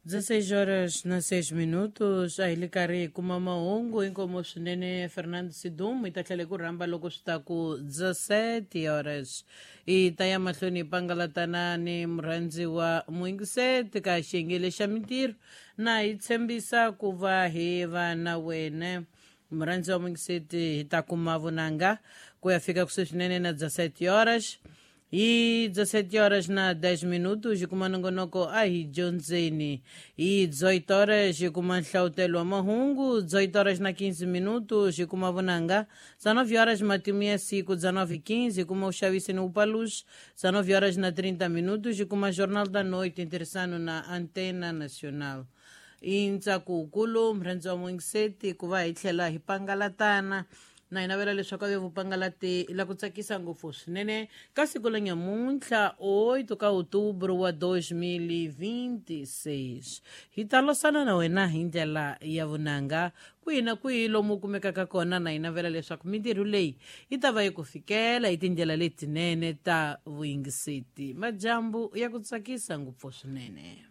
16 horas na 6 minutos, ahili kari kuma mahungu inkomo swinene Fernando Sidum itatlhele ku rhamba loko swi ta ku 17 horas i ta ya mahlweni pangalatana ni murhandzi wa muingiseti ka xiyengele xa mintirho na hi tshembisa ku va hi va na wena murhandzi wa muingiseti hi ta kuma vunanga ku ya fika ku swinene na 17 horas hi 17 horas na 10 minutos hi kuma nongonoko a hi dyondzeni hi 18 horas hi kuma nhlawutelo wa mahungu 18 horas na 15 minutos hi kuma vunanga 19 horas matimu ya siku 19:15 hi kuma uxavisi ni upaluxo 19 horas na 30 minutos hi kuma jornal da noite interessano na antena nacional i ntsakukulu murhandzi wa muingiseti ku va hi tlhela hi pangalatana na hi navela leswaku a ve vupangalati la ku tsakisa ngopfu swinene ka siku la nyamuntlha 8 ka outubro wa 2026 hi ta losana na wena hi ndlela ya vunanga kwihi na kwihi lomu kumekaka kona na hi navela leswaku mintirho leyi yi ta va yi ku fikela hi tindlela letinene ta vuyingiseti majambu ya ku tsakisa ngopfu swinene.